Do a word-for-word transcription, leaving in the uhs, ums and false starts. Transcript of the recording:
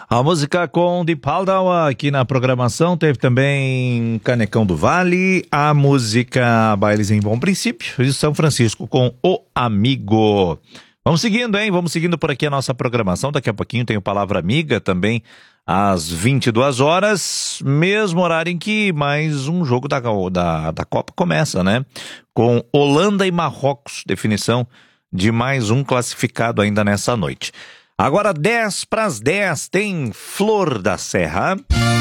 A música com Deep Down aqui na programação, teve também Canecão do Vale, a música Bailes em Bom Princípio e São Francisco com O Amigo. Vamos seguindo, hein? Vamos seguindo por aqui a nossa programação. Daqui a pouquinho tem o Palavra Amiga também, às vinte e duas horas, mesmo horário em que mais um jogo da, da, da Copa começa, né? Com Holanda e Marrocos, definição de mais um classificado ainda nessa noite. Agora dez para as dez tem Flor da Serra.